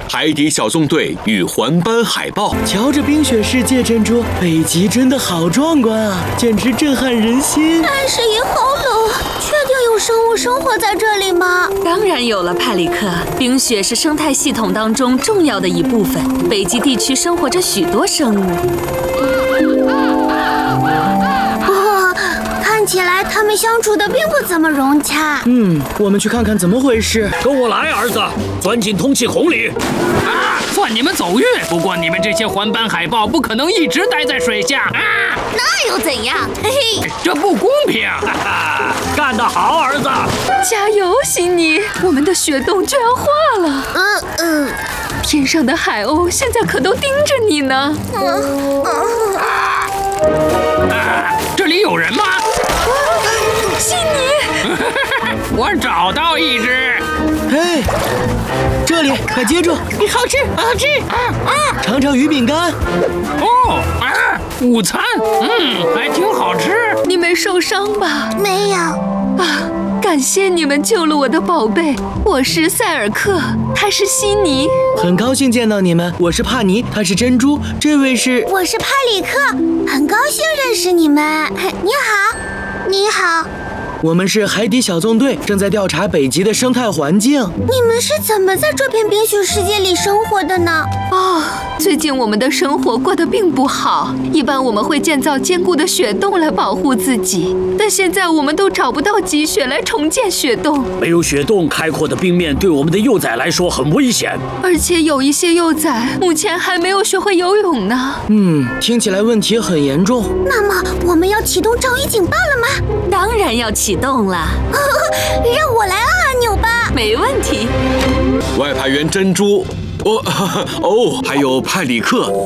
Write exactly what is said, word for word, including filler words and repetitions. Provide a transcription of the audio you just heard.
海底小纵队与环斑海豹。 瞧这冰雪世界，珍珠，北极真的好壮观啊，简直震撼人心。 但是也好冷，确定有生物生活在这里吗？ 当然有了，派里克。冰雪是生态系统当中重要的一部分，北极地区生活着许多生物。 哦，看起来他们相处的并不怎么融洽。 嗯，我们去看看怎么回事。 跟我来，儿子，钻进通气孔里。 啊，算你们走运。不过你们这些环斑海豹不可能一直待在水下啊！ 那又怎样？嘿嘿， 这不公平！ 哈哈，干得好，儿子！ 加油，悉尼！我们的雪洞就要化了。 嗯嗯。 天上的海鸥现在可都盯着你呢。 嗯嗯。 啊，这里有人吗？ 悉尼， 我找到一只。 嘿，这里，快接住！ 好吃，好吃！啊啊！ 尝尝鱼饼干。 哦，啊，午餐，嗯，还挺好吃。 你没受伤吧？ 没有。 啊，感谢你们救了我的宝贝。我是塞尔克，他是悉尼。 很高兴见到你们，我是帕尼，他是珍珠，这位是…… 我是派里克，很高兴认识你们。你好，你好。 我们是海底小纵队，正在调查北极的生态环境。 你们是怎么在这片冰雪世界里生活的呢？ 哦，最近我们的生活过得并不好。一般我们会建造坚固的雪洞来保护自己，但现在我们都找不到积雪来重建雪洞。 没有雪洞，开阔的冰面对我们的幼崽来说很危险。 而且有一些幼崽目前还没有学会游泳呢。 嗯，听起来问题很严重。 那么我们要启动照鱼警报了吗？ 当然要启动了。 让我来按按钮吧。 没问题。 外派员珍珠，哦哦，还有派里克，